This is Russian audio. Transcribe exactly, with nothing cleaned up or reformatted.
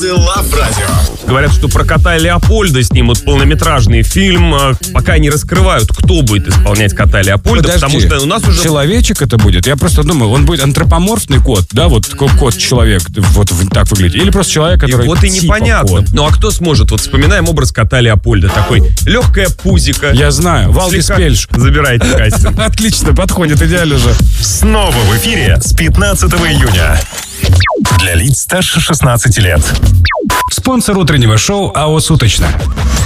Лав Радио. Говорят, что про кота Леопольда снимут полнометражный фильм. Пока не раскрывают, кто будет исполнять кота Леопольда. Подожди, потому что у нас уже... человечек это будет? Я просто думаю, он будет антропоморфный кот, да, вот кот-человек, вот так выглядит. Или просто человек, который и вот и типа непонятно. кот. Ну а кто сможет? Вот вспоминаем образ кота Леопольда. Такой легкое пузико. Я знаю, Валдис Слегка... Пельш. Забирайте кастинг. Отлично, подходит, идеально же. Снова в эфире с пятнадцатого июня. Для лиц старше шестнадцати лет. Спонсор утреннего шоу АО «Суточно».